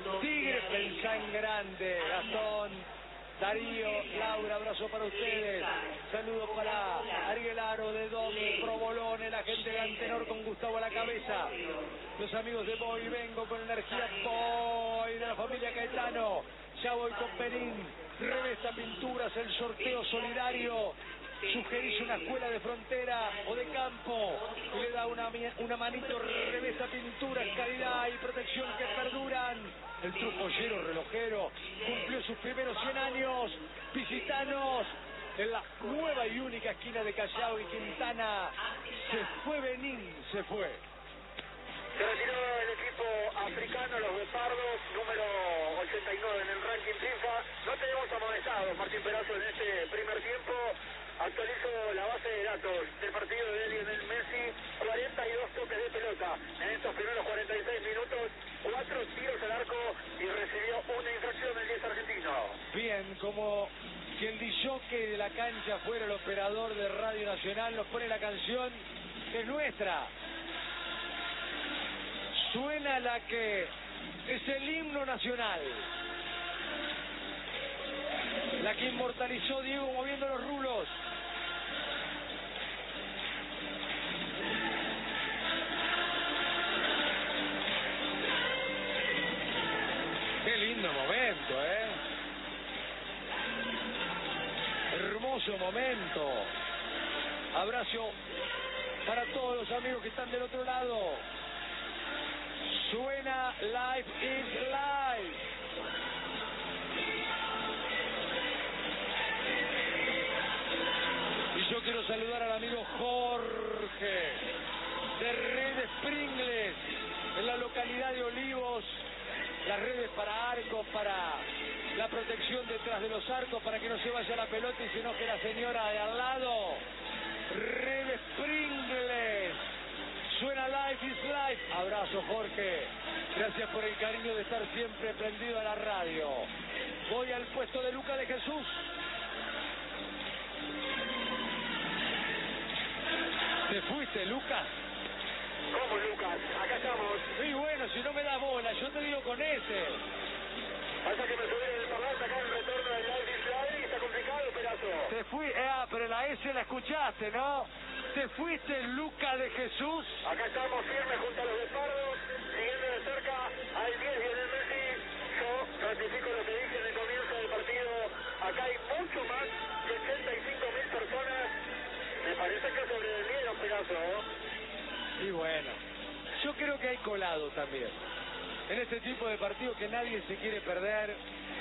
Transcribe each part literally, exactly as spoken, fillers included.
Tigre, pensá en grande. Gastón, Darío, Laura, abrazo para ustedes. Saludos para Arguelaro, de Domi, Provolone, la gente de Antenor con Gustavo a la cabeza. Los amigos de Voy Vengo con energía Voy de la familia Caetano. Ya voy con Perín. Revesta Pinturas, el sorteo solidario. Sugerís una escuela de frontera o de campo y le da una, una manito. Revesta Pinturas, calidad y protección que perduran. El trucollero relojero cumplió sus primeros cien años. Visitanos en la nueva y única esquina de Callao y Quintana. Se fue Benín, se fue. Se retiró el equipo africano, los Guepardos, número ochenta y nueve en el ranking FIFA. No tenemos amonestados, Martín Perazo, en este primer tiempo. Actualizo la base de datos del partido de Lionel Messi. cuarenta y dos toques de pelota en estos primeros cuarenta y seis minutos. Cuatro tiros al arco y recibió una infracción del diez argentino. Bien, como que el disjockey de la cancha fuera el operador de Radio Nacional, nos pone la canción que es nuestra. Suena la que es el himno nacional. La que inmortalizó Diego moviendo los rulos. Qué lindo momento, ¿eh? Hermoso momento. Abrazo para todos los amigos que están del otro lado. Suena Life is Life. Y yo quiero saludar al amigo Jorge de Redes Pringles en la localidad de Olivos. Las redes para arcos, para la protección detrás de los arcos, para que no se vaya la pelota y se enoje la señora de al lado. Redes Pringles. Suena Life is Life. Abrazo, Jorge. Gracias por el cariño de estar siempre prendido a la radio. Voy al puesto de Luca de Jesús. ¿Te fuiste, Lucas? ¿Cómo, Lucas? Acá estamos. Sí, bueno, si no me das bola, yo te digo con ese. Pasa que me subí en el parlante acá en el retorno del Life is Life y está complicado, Perazo. Te fui, ah, pero la S la escuchaste, ¿no? ¿Te fuiste, Luca de Jesús? Acá estamos firmes junto a los Guepardos, siguiendo de cerca al diez Lionel Messi. Yo ratifico lo que dije en el comienzo del partido. Acá hay mucho más de ochenta y cinco mil personas. Me parece que sobrevivieron, Perazo, ¿no? Y bueno, yo creo que hay colado también. En este tipo de partidos que nadie se quiere perder,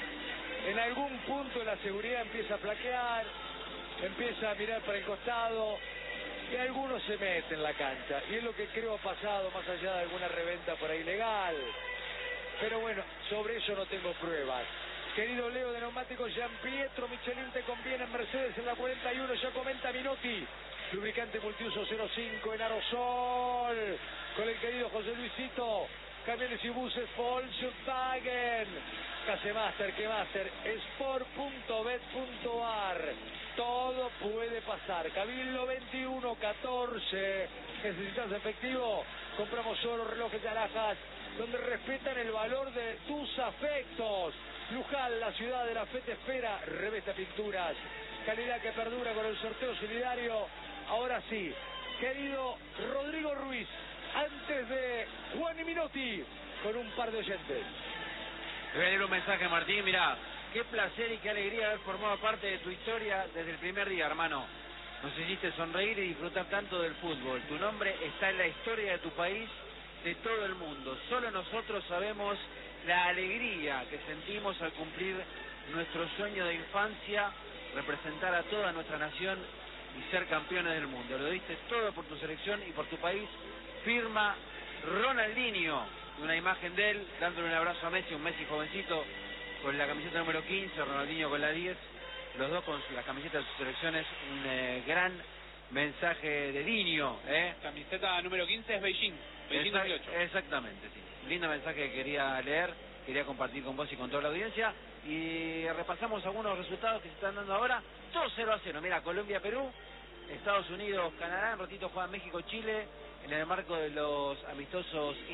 en algún punto la seguridad empieza a flaquear, empieza a mirar para el costado, y algunos se meten en la cancha. Y es lo que creo ha pasado, más allá de alguna reventa por ahí legal. Pero bueno, sobre eso no tengo pruebas. Querido Leo de Neumáticos Gian Pietro, Michelin te conviene en Mercedes en la cuarenta y uno, ya comenta Minotti. Lubricante multiuso cero cinco en aerosol. Con el querido José Luisito. Camiones y buses Volkswagen. Casemaster, Quemaster, Sport punto bet punto ar. Todo puede pasar. Cabildo veintiuno catorce. ¿Necesitas efectivo? Compramos oro, relojes de alhajas, donde respetan el valor de tus afectos. Luján, la ciudad de la fe te espera. Revesta Pinturas. Calidad que perdura con el sorteo solidario. Ahora sí, querido Rodrigo Ruiz, antes de Juan y Minotti, con un par de oyentes. Te voy a leer un mensaje, Martín. Mirá, qué placer y qué alegría haber formado parte de tu historia desde el primer día, hermano. Nos hiciste sonreír y disfrutar tanto del fútbol. Tu nombre está en la historia de tu país, de todo el mundo. Solo nosotros sabemos la alegría que sentimos al cumplir nuestro sueño de infancia, representar a toda nuestra nación y ser campeones del mundo. Lo diste todo por tu selección y por tu país. Firma Ronaldinho, una imagen de él dándole un abrazo a Messi, un Messi jovencito con la camiseta número quince, Ronaldinho con la diez, los dos con las camisetas de sus selecciones. Un eh, gran mensaje de Dinho, ¿eh? Camiseta número quince es Beijing, Beijing Exact, dos mil ocho. Exactamente, sí. Lindo mensaje que quería leer, quería compartir con vos y con toda la audiencia. Y repasamos algunos resultados que se están dando ahora. Todo cero a cero. Mira, Colombia-Perú, Estados Unidos-Canadá, en ratito juega México-Chile en el marco de los amistosos